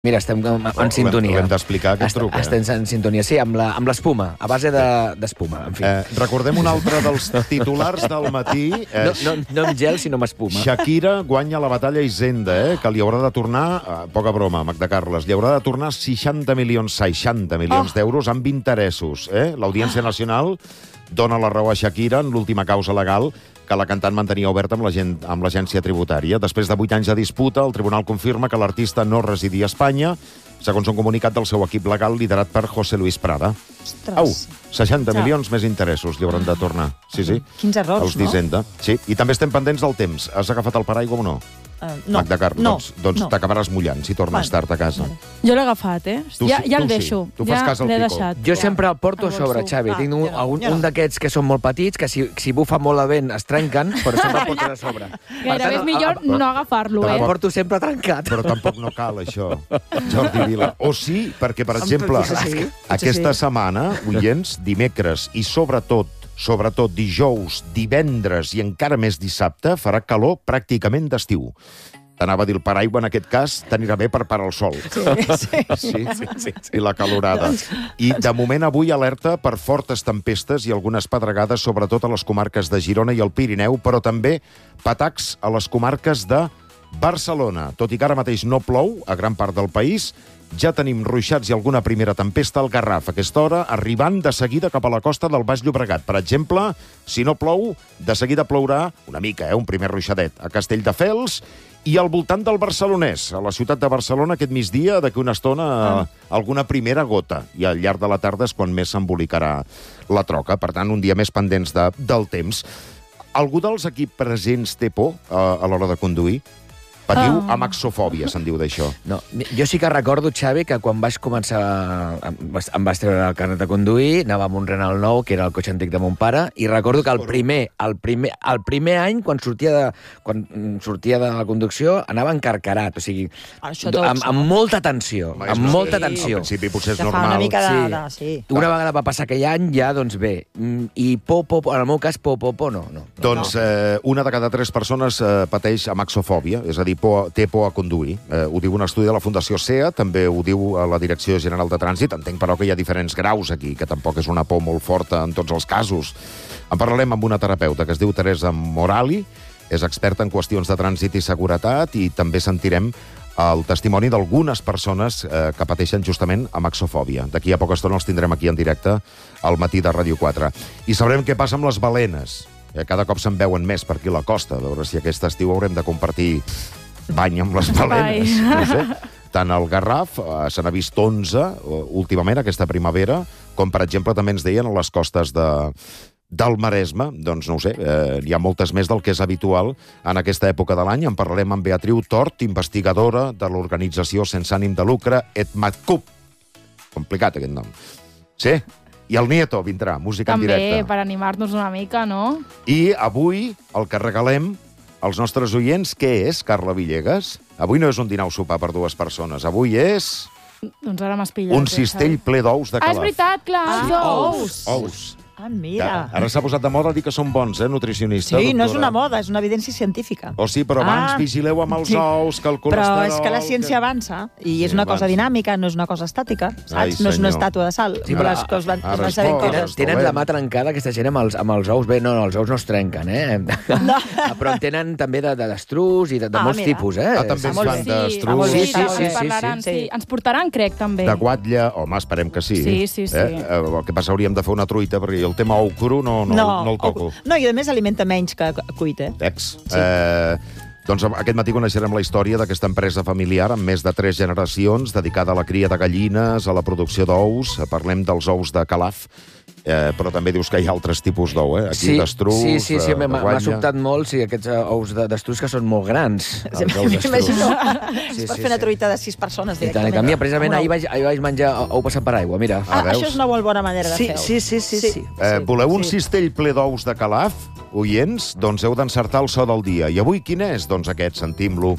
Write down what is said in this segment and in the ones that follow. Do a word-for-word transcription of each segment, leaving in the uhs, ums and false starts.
Mira, estem en, en sintonia. Ho hem d'explicar, aquest truc, eh? Estem en sintonia, sí, amb la- amb l'espuma, a base de- d'espuma, en fi. Eh, recordem un altre dels titulars del matí. Eh, No, no, no amb gel, sinó amb espuma. Shakira guanya la batalla a Hisenda, eh, que li haurà de tornar, eh, poca broma, Magda Carles, li haurà de tornar seixanta milions, seixanta milions Oh. d'euros amb interessos. Eh? L'Audiència Nacional dona la raó a Shakira en l'última causa legal que la cantant mantenia oberta amb l'agent- amb l'agència tributària. Després de vuit anys de disputa, el tribunal confirma que l'artista no residia a Espanya, segons un comunicat del seu equip legal liderat per José Luis Prada. Ostres. Au, seixanta Ja. milions més interessos li hauran de tornar. Sí, sí. Quins errors, Els d'Hisenda. Sí, i també estem pendents del temps. Has agafat el paraigua o no? Uh, no. Magda Carles, no. doncs, doncs no. t'acabaràs mullant si tornes Bueno, tard a casa. vale. Jo l'he agafat, eh? Tu ja sí, ja tu el sí. deixo. Tu fas ja cas al l'he Pico. deixat. Jo sempre el porto a El sobre, bolso. Xavi. Ah, Tinc un, ja no, un, ja no. un d'aquests que són molt petits, que si, si bufa molt a vent es trenquen, però sempre el porto a sobre. Per Gairebé tant, és millor el- no agafar-lo, El eh? porto sempre trencat. Però tampoc no cal, això, Jordi Vila. O sí, perquè, per exemple, potser sí, potser aquesta sí. setmana, oients, dimecres i sobretot, sobretot dijous, divendres i encara més dissabte, farà calor pràcticament d'estiu. T'anava a dir el paraigua, en aquest cas, t'anirà bé per parar el sol. Sí, sí. Sí, sí, sí, sí. I la calorada. I, de moment, avui alerta per fortes tempestes i algunes pedregades, sobretot a les comarques de Girona i el Pirineu, però també patacs a les comarques de Barcelona. Tot i que ara mateix no plou a gran part del país, ja tenim ruixats i alguna primera tempesta al Garraf a aquesta hora, arribant de seguida cap a la costa del Baix Llobregat. Per exemple, si no plou, de seguida plourà una mica, eh, un primer ruixadet a Castelldefels i al voltant del Barcelonès, a la ciutat de Barcelona, aquest migdia, d'aquí una estona, ah. alguna primera gota. I al llarg de la tarda és quan més s'embolicarà la troca. Per tant, un dia més pendents de, del temps. Algú dels aquí presents té por a, a l'hora de conduir? Patiu Ah. amaxofòbia, se'n diu d'això. No, jo sí que recordo, Xavi, que quan vaig començar... Em vas- em vas treure el carnet de conduir, anava amb un Renault nou, que era el cotxe antic de mon pare, i recordo que el primer, el primer, el primer any, quan sortia de, quan mm, sortia de la conducció, anava encarcarat, o sigui, Això tots, amb, amb molta tensió, Home, és amb normal. molta Al tensió. principi potser és Que fa normal. una mica de... Sí. de sí. Una vegada va passar aquell any, ja, doncs bé, mm, i por, por, por, en el meu cas, por, por, por, no. no. Doncs eh, una de cada tres persones eh, pateix amaxofòbia, és a dir, por, té por a conduir. Eh, ho diu un estudi de la Fundació S E A, també ho diu a la Direcció General de Trànsit. Entenc, però, que hi ha diferents graus aquí, que tampoc és una por molt forta en tots els casos. En parlarem amb una terapeuta que es diu Teresa Morali, és experta en qüestions de trànsit i seguretat, i també sentirem el testimoni d'algunes persones eh, que pateixen justament amaxofòbia. D'aquí a poca estona els tindrem aquí en directe al matí de Ràdio quatre. I sabrem què passa amb les balenes. Eh, cada cop se'n veuen més per aquí a la costa. A veure si aquest estiu haurem de compartir bany amb les balenes. No sé. Tant al Garraf, eh, se n'ha vist onze eh, últimament, aquesta primavera, com, per exemple, també ens deien a les costes de, del Maresme. Doncs no ho sé, eh, hi ha moltes més del que és habitual en aquesta època de l'any. En parlarem amb Beatriu Tort, investigadora de l'organització sense ànim de lucre ETMADCUP. Complicat, aquest nom. Sí, i el Nieto vindrà, música en També, directe. per animar-nos una mica, no? I avui el que regalem als nostres oients, què és, Carla Villegas? Avui no és un dinar o sopar per dues persones, avui és Doncs ara m'has pillat. un eh, cistell Xavi. ple d'ous de Ah, és calaf. veritat, clar, Ah, els ous. Ous. Ah, mira. Ara s'ha posat de moda dir que són bons, eh, nutricionista, Sí, no és doctora? una moda, és una evidència científica. O sí, però abans Ah, vigileu amb els sí. ous, que el Però colesterol... és que la ciència avança i és Sí, una cosa avança. dinàmica, no és una cosa estàtica, saps? Ai, no és una senyor. estàtua de sal. Sí, Sí, però les coses van, ara es van es sabent pot, coses. es Tenen trobem. la mà trencada, aquesta gent, amb els, amb els ous. Bé, no, no, els ous no es trenquen, eh? No. Però en tenen també de, de destrus i de, de Ah, molts mira. tipus, eh? Ah, també Ah, ens molt fan bé. d'estruç. molt bé, Sí, sí, està molt sí, bé. Ens parlaran, sí. sí. Ens portaran, crec, també. De guatlla, home, esperem que sí. Sí, sí, sí. Eh? Eh, el que passa, hauríem de fer una truita, perquè el tema ou cru no, no, no, no el toco. o- no, i a més alimenta menys que cuit, eh? Ex. Sí. Eh, doncs aquest matí coneixerem la història d'aquesta empresa familiar amb més de tres generacions dedicada a la cria de gallines, a la producció d'ous. Parlem dels ous de calaf, eh, però també dius que hi ha altres tipus d'ou, eh? Aquí Sí, d'estruç, sí, sí, sí, eh, m'ha de m'ha guatlla. sobtat molt, sí, aquests eh, ous de- d'estruç que són molt grans. Sí, els ous d'estruç. m'imagino. Sí, Es pot sí, fer una sí. truita de sis persones I tant, directament. i canvia, precisament Amb un ahir ou. vaig, ahir vaig menjar ou passat per aigua, mira. Ah, Ah, veus? això és una molt bona manera de Sí, fer-ho. sí, sí, sí, sí. Eh, voleu un sí. cistell ple d'ous de calaf, oients? Doncs heu d'encertar el so del dia. I avui quin és? Doncs aquest, sentim-lo.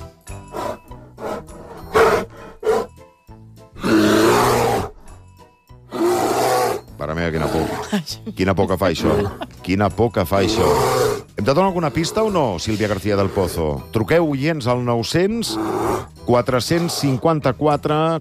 Mare meva, quina por. Quina por que fa això. Quina por que fa això. Hem de donar alguna pista o no, Sílvia García del Pozo? Truqueu, oients, al nou cents quatre-cents cinquanta-quatre